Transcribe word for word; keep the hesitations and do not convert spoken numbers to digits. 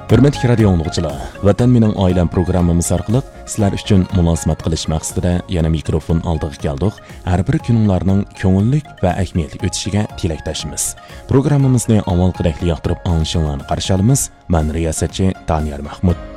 Hürmetli radio anlıqçılar, Vatan Mening Oilam programmamiz orqali sizlar uchun mulozimat qilish maqsadida yana mikrofon oldiga keldik. Har bir kuninglarning ko'ngilli va ahamiyatli o'tishiga tilakdoshmiz. Programmamizni avval qadakli yoqtirib anglashinglarni qarshi olamiz. Men riyosatchi Taniyar Mahmud.